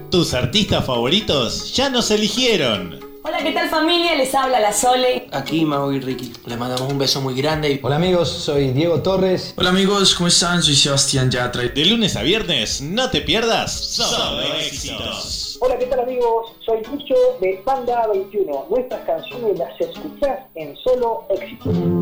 Tus artistas favoritos ya nos eligieron. Hola, ¿qué tal familia? Les habla la Sole. Aquí Mau y Ricky. Les mandamos un beso muy grande. Hola amigos, soy Diego Torres. Hola amigos, ¿cómo están? Soy Sebastián Yatra. De lunes a viernes, no te pierdas Solo Éxitos. Hola, ¿qué tal amigos? Soy Lucho de Panda 21. Nuestras canciones las escuchás en Solo Éxitos.